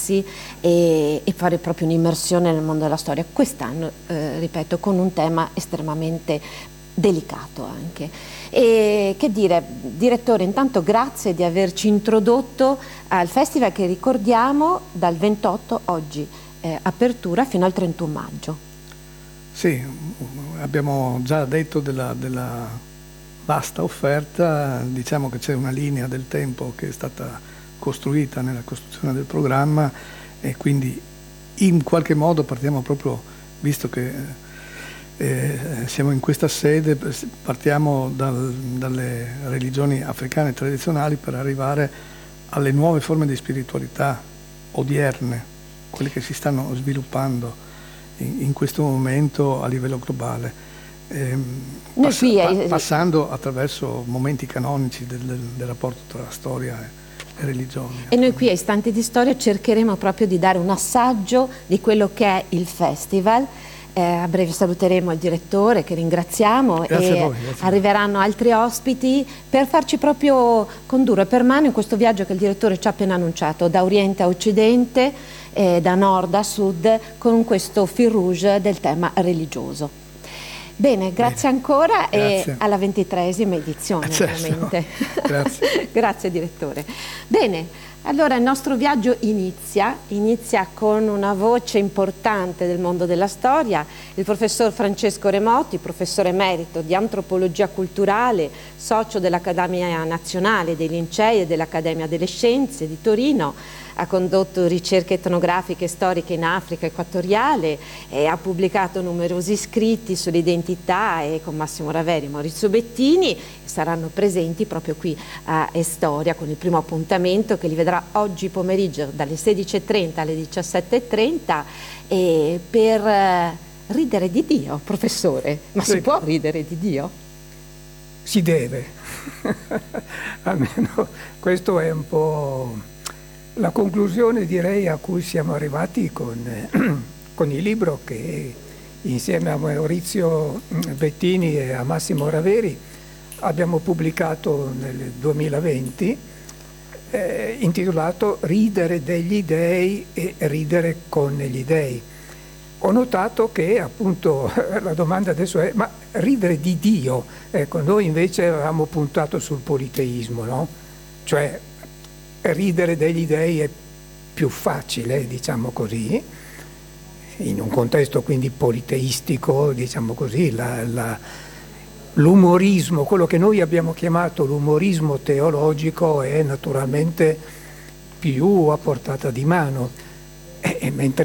immersi e fare proprio un'immersione nel mondo della storia. Quest'anno, ripeto, con un tema estremamente delicato anche. E che dire, direttore, intanto grazie di averci introdotto al festival che ricordiamo dal 28 oggi, apertura fino al 31 maggio. Sì, abbiamo già detto della vasta offerta, diciamo che c'è una linea del tempo che è stata costruita nella costruzione del programma e quindi in qualche modo partiamo proprio, visto che siamo in questa sede, partiamo dalle religioni africane tradizionali per arrivare alle nuove forme di spiritualità odierne, quelle che si stanno sviluppando in questo momento a livello globale, passando attraverso momenti canonici del rapporto tra storia e religione. E noi qui a Istanti di Storia cercheremo proprio di dare un assaggio di quello che è il festival. A breve saluteremo il direttore, che ringraziamo, grazie e arriveranno altri ospiti per farci proprio condurre per mano in questo viaggio che il direttore ci ha appena annunciato, da oriente a occidente, da nord a sud, con questo fil rouge del tema religioso. Bene, grazie ancora. Grazie. E alla 23esima edizione, ovviamente. Grazie. Grazie direttore. Bene. Allora il nostro viaggio inizia con una voce importante del mondo della storia, il professor Francesco Remotti, professore emerito di antropologia culturale, socio dell'Accademia Nazionale dei Lincei e dell'Accademia delle Scienze di Torino. Ha condotto ricerche etnografiche e storiche in Africa equatoriale e ha pubblicato numerosi scritti sull'identità, e con Massimo Raveri e Maurizio Bettini saranno presenti proprio qui a Storia con il primo appuntamento che li vedrà oggi pomeriggio dalle 16:30 alle 17:30 per ridere di Dio, professore. Ma sì. Si può ridere di Dio? Si deve. Almeno questo è un po' la conclusione, direi, a cui siamo arrivati con il libro che insieme a Maurizio Bettini e a Massimo Raveri abbiamo pubblicato nel 2020, intitolato Ridere degli dei e ridere con gli dei. Ho notato che appunto la domanda adesso è: ma ridere di Dio? Ecco, noi invece avevamo puntato sul politeismo, no? Cioè ridere degli dei è più facile, diciamo così, in un contesto quindi politeistico, diciamo così, l'umorismo, quello che noi abbiamo chiamato l'umorismo teologico, è naturalmente più a portata di mano. Mentre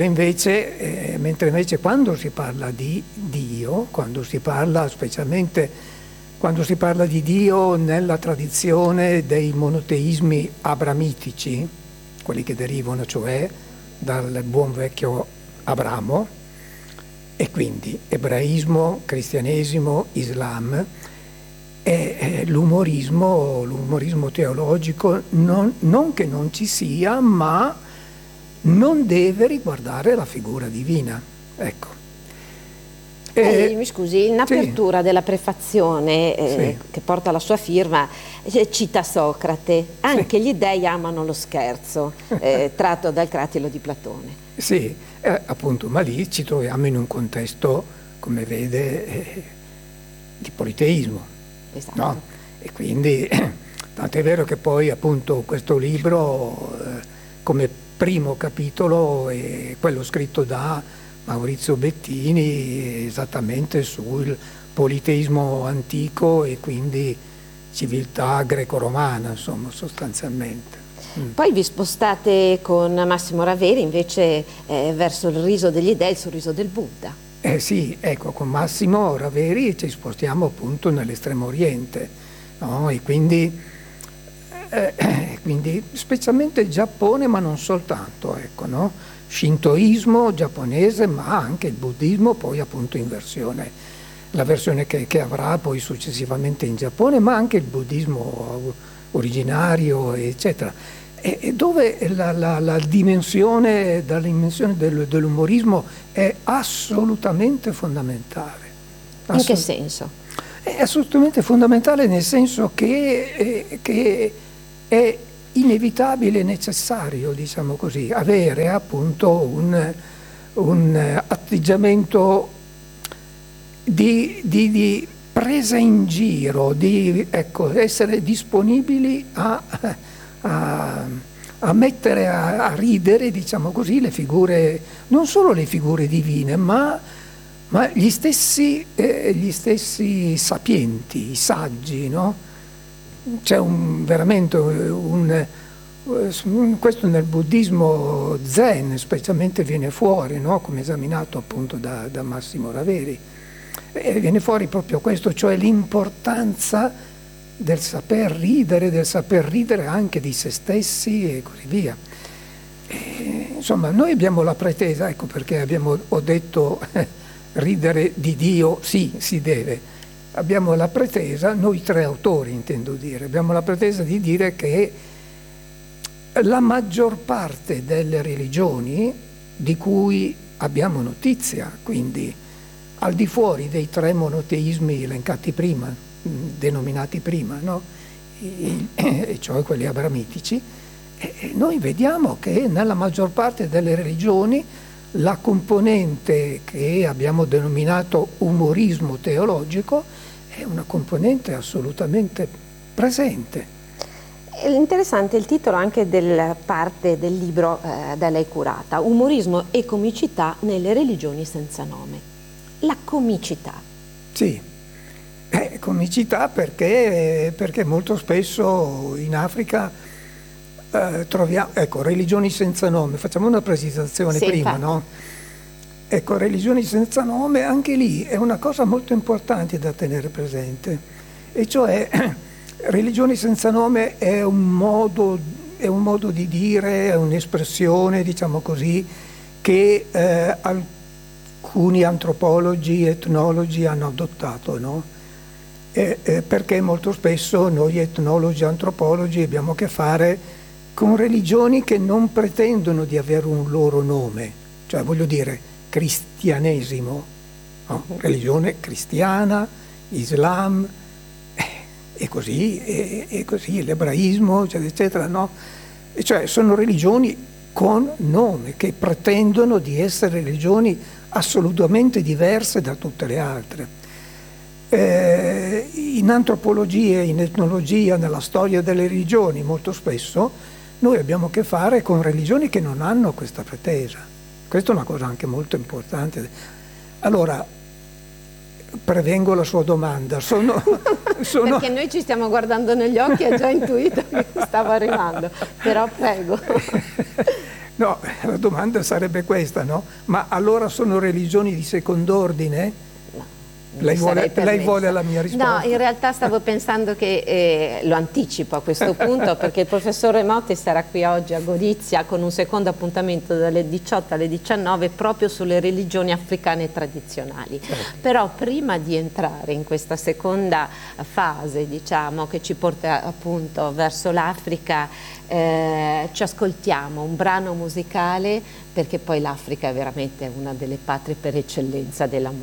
invece quando si parla di Dio, specialmente quando si parla di Dio nella tradizione dei monoteismi abramitici, quelli che derivano cioè dal buon vecchio Abramo, e quindi ebraismo, cristianesimo, Islam, e l'umorismo teologico non che non ci sia, ma non deve riguardare la figura divina. Ecco. Mi scusi, in apertura della prefazione che porta la sua firma, cita Socrate: anche gli dei amano lo scherzo, tratto dal Cratilo di Platone. Sì, appunto, ma lì ci troviamo in un contesto, come vede, di politeismo. Esatto. No? E quindi, tant'è vero che poi appunto questo libro, come primo capitolo, è quello scritto da Maurizio Bettini, esattamente sul politeismo antico e quindi civiltà greco-romana, insomma, sostanzialmente. Poi vi spostate con Massimo Raveri invece verso il riso degli dei, il sorriso del Buddha. Sì, ecco, con Massimo Raveri ci spostiamo appunto nell'estremo oriente, no? E quindi specialmente Giappone, ma non soltanto, ecco, no? Shintoismo giapponese, ma anche il buddismo, poi appunto in versione, la versione che avrà poi successivamente in Giappone, ma anche il buddismo originario, eccetera. E dove la dimensione dell'umorismo è assolutamente fondamentale. In che senso? È assolutamente fondamentale nel senso che è inevitabile e necessario, diciamo così, avere appunto un atteggiamento di presa in giro, di essere disponibili a mettere a ridere, diciamo così, le figure, non solo le figure divine, ma gli stessi sapienti, i saggi, no? C'è questo nel buddismo zen specialmente viene fuori, no? Come esaminato appunto da Massimo Raveri. Viene fuori proprio questo, cioè l'importanza del saper ridere anche di se stessi e così via. Insomma, noi abbiamo la pretesa, ecco perché ho detto ridere di Dio, sì, si deve. Abbiamo la pretesa, noi tre autori intendo dire, abbiamo la pretesa di dire che la maggior parte delle religioni di cui abbiamo notizia, quindi al di fuori dei tre monoteismi elencati prima, denominati prima, no? E cioè quelli abramitici, noi vediamo che nella maggior parte delle religioni la componente che abbiamo denominato umorismo teologico è una componente assolutamente presente. È interessante il titolo anche della parte del libro da lei curata, Umorismo e comicità nelle religioni senza nome. La comicità. Sì, comicità perché molto spesso in Africa troviamo, religioni senza nome, facciamo una precisazione prima, infatti. No? Ecco, religioni senza nome, anche lì è una cosa molto importante da tenere presente, e cioè religioni senza nome è un modo di dire, è un'espressione, diciamo così, che alcuni antropologi, etnologi hanno adottato, no? Perché molto spesso noi etnologi, antropologi abbiamo a che fare con religioni che non pretendono di avere un loro nome, cioè voglio dire cristianesimo, no? Religione cristiana, Islam, e così l'ebraismo, eccetera, eccetera, no? E cioè sono religioni con nome, che pretendono di essere religioni assolutamente diverse da tutte le altre. In antropologia, in etnologia, nella storia delle religioni, molto spesso noi abbiamo a che fare con religioni che non hanno questa pretesa. Questa è una cosa anche molto importante. Allora, prevengo la sua domanda. Perché noi ci stiamo guardando negli occhi e ho già intuito che stava arrivando, però prego. No, la domanda sarebbe questa, no? Ma allora sono religioni di second'ordine? Lei vuole la mia risposta? No, in realtà stavo pensando che lo anticipo a questo punto, perché il professor Remotti sarà qui oggi a Gorizia con un secondo appuntamento dalle 18 alle 19 proprio sulle religioni africane tradizionali. Però prima di entrare in questa seconda fase, diciamo, che ci porta appunto verso l'Africa, ci ascoltiamo un brano musicale, perché poi l'Africa è veramente una delle patrie per eccellenza della musica.